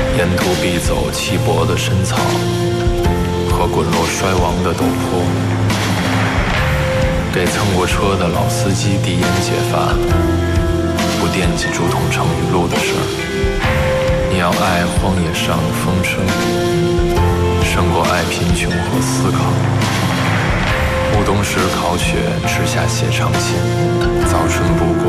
沿途必走稀薄的深草和滚落衰亡的陡坡，给蹭过车的老司机递烟解乏，不惦记竹筒盛雨露的事儿。你要爱荒野上的风声，胜过爱贫穷和思考。暮冬时烤雪，吃下写长信，早春不